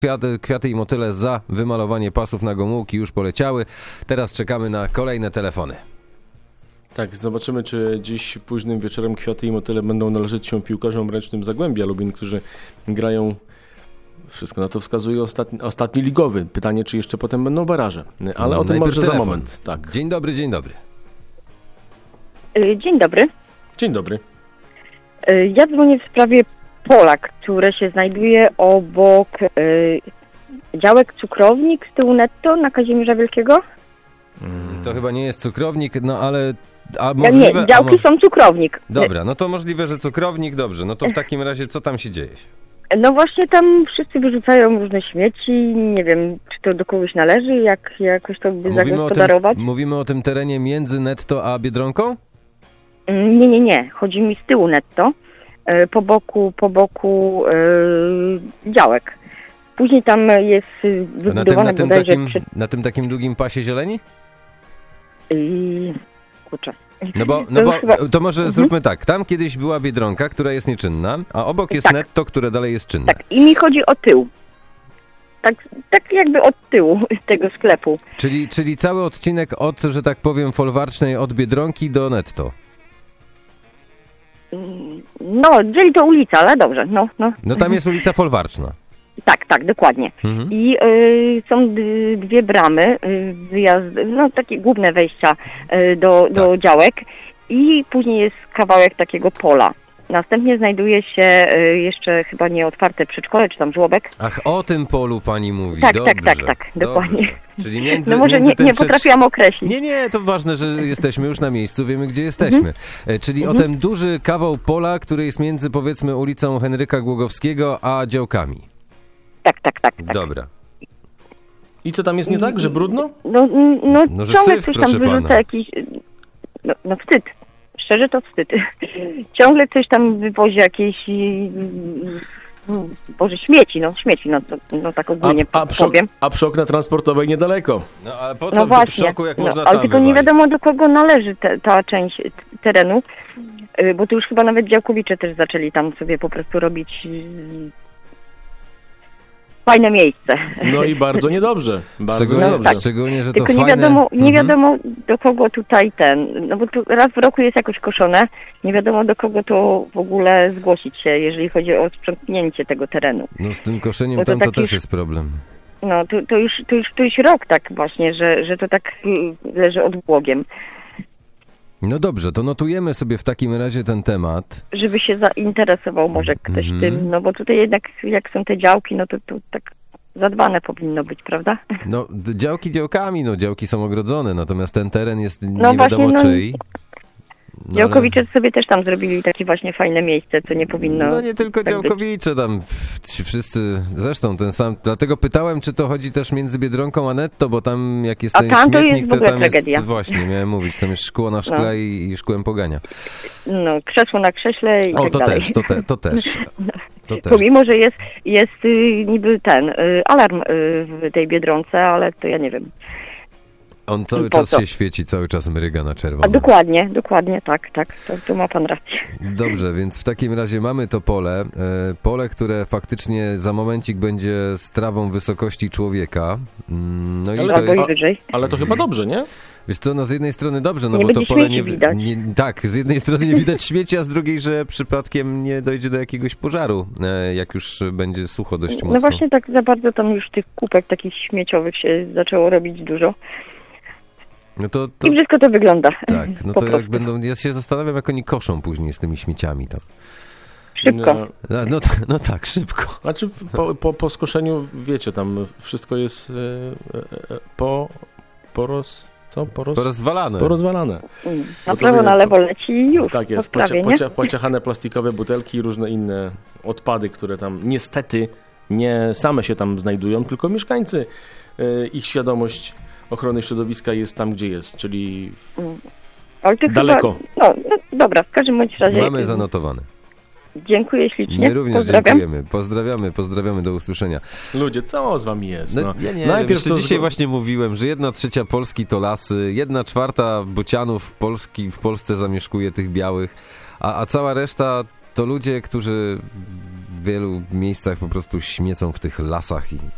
Kwiaty i motyle za wymalowanie pasów na Gomułki już poleciały. Teraz czekamy na kolejne telefony. Tak, zobaczymy, czy dziś późnym wieczorem kwiaty i motyle będą należeć się piłkarzom ręcznym Zagłębia Lubin, którzy grają, wszystko na to wskazuje, ostatni ligowy. Pytanie, czy jeszcze potem będą baraże. Ale o tym może za moment. Tak. Dzień dobry, dzień dobry. Dzień dobry. Dzień dobry. Ja dzwonię w sprawie pola, które się znajduje obok działek cukrownik z tyłu netto na Kazimierza Wielkiego. To chyba nie jest cukrownik, no ale... możliwe, nie, działki są cukrownik. Dobra, no to możliwe, że cukrownik, dobrze. No to w takim razie co tam się dzieje? No właśnie tam wszyscy wyrzucają różne śmieci, nie wiem, czy to do kogoś należy, jak jakoś to by zagospodarować. Mówimy o tym terenie między netto a Biedronką? Nie. Chodzi mi z tyłu netto, po boku działek. Później tam jest wybudowane bodajże... Na tym takim długim pasie zieleni? Kurczę. To może zróbmy tak. Tam kiedyś była Biedronka, która jest nieczynna, a obok jest netto, które dalej jest czynne. Tak, i mi chodzi o tył. Tak jakby od tyłu tego sklepu. Czyli cały odcinek od, że tak powiem, folwarcznej, od Biedronki do netto. No, dzieli to ulica, ale dobrze, no. No tam jest ulica folwarczna. Tak, dokładnie. I są dwie bramy, takie główne wejścia do działek i później jest kawałek takiego pola. Następnie znajduje się jeszcze chyba nieotwarte przedszkole, czy tam żłobek. Ach, o tym polu pani mówi. Tak, dobrze, dokładnie. Czyli między, no może nie potrafiłam określić. Nie, to ważne, że jesteśmy już na miejscu, wiemy gdzie jesteśmy. Czyli o ten duży kawał pola, który jest między, powiedzmy, ulicą Henryka Głogowskiego a działkami. Tak. Dobra. I co tam jest nie tak, że brudno? No że ciągle syf, coś tam wyrzuca pana. jakiś... No wstyd. Szczerze to wstyd. Ciągle coś tam wywozi jakieś... śmieci, tak ogólnie powiem. A przy okna transportowej niedaleko. No ale po co przy oku, jak można ale tam tylko nie wiadomo, do kogo należy ta część terenu, bo tu już chyba nawet działkowicze też zaczęli tam sobie po prostu robić... fajne miejsce. No i bardzo niedobrze. Szczególnie, że tylko to fajne... fajne... nie wiadomo do kogo tutaj no bo tu raz w roku jest jakoś koszone, nie wiadomo do kogo to w ogóle zgłosić się, jeżeli chodzi o sprzątnięcie tego terenu. No z tym koszeniem tam to też jest problem. No to już rok tak właśnie, że to tak leży odbłogiem. No dobrze, to notujemy sobie w takim razie ten temat. Żeby się zainteresował może ktoś tym, no bo tutaj jednak jak są te działki, no to tak zadbane powinno być, prawda? No działki działkami, działki są ogrodzone, natomiast ten teren jest no nie wiadomo czyj. Działkowicze sobie też tam zrobili takie właśnie fajne miejsce, co nie powinno... No nie tylko tak działkowicze, tam ci wszyscy, zresztą ten sam, dlatego pytałem, czy to chodzi też między Biedronką a netto, bo tam jak jest ten śmietnik, to tam tragedia. Jest, właśnie, miałem mówić, tam jest szkło na szkle i szkłem pogania. No, krzesło na krześle i tak dalej. To też. Pomimo, że jest niby alarm w tej Biedronce, ale to ja nie wiem. On cały czas się świeci, cały czas mryga na czerwono. A dokładnie, tak, to ma pan rację. Dobrze, więc w takim razie mamy to pole, które faktycznie za momencik będzie strawą wysokości człowieka. No ale to chyba dobrze, nie? Wiesz co, z jednej strony dobrze, nie bo to pole widać. Tak, z jednej strony nie widać śmieci, a z drugiej, że przypadkiem nie dojdzie do jakiegoś pożaru, jak już będzie sucho dość mocno. No właśnie tak za bardzo tam już tych kupek takich śmieciowych się zaczęło robić dużo. No to... I brzydko to wygląda. Tak, no to jak będą... Ja się zastanawiam, jak oni koszą później z tymi śmieciami tam. Szybko. No tak, szybko. Znaczy po skoszeniu, wiecie, tam wszystko jest porozwalane. Na prawo, na lewo leci i już. Tak jest, pociachane plastikowe butelki i różne inne odpady, które tam niestety nie same się tam znajdują, tylko mieszkańcy, ich świadomość ochrony środowiska jest tam, gdzie jest, czyli daleko. No dobra, w każdym bądź razie... Mamy zanotowane. Dziękuję ślicznie. My również dziękujemy. Pozdrawiamy, do usłyszenia. Ludzie, co z wami jest? Ja nie najpierw wiem, dzisiaj właśnie mówiłem, że 1/3 Polski to lasy, 1/4 bocianów w Polsce zamieszkuje tych białych, a cała reszta to ludzie, którzy w wielu miejscach po prostu śmiecą w tych lasach i